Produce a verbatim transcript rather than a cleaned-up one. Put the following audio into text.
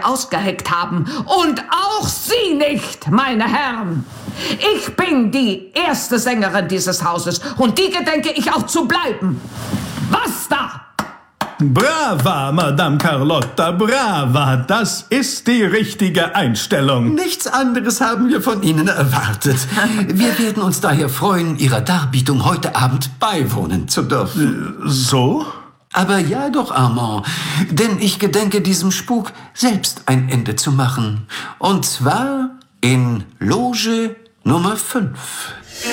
ausgeheckt haben. Und auch Sie nicht, meine Herren. Ich bin die erste Sängerin dieses Hauses und die gedenke ich auch zu bleiben. Basta! Brava, Madame Carlotta, brava. Das ist die richtige Einstellung. Nichts anderes haben wir von Ihnen erwartet. Wir werden uns daher freuen, Ihrer Darbietung heute Abend beiwohnen zu dürfen. So? Aber ja doch, Armand, denn ich gedenke diesem Spuk selbst ein Ende zu machen. Und zwar in Loge Nummer fünf.